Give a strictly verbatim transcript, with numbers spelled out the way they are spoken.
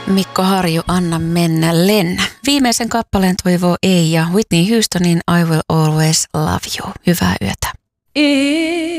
Mikko Harju, anna mennä, lennä. Viimeisen kappaleen toivoo Ei ja Whitney Houstonin I Will Always Love You. Hyvää yötä. Ei.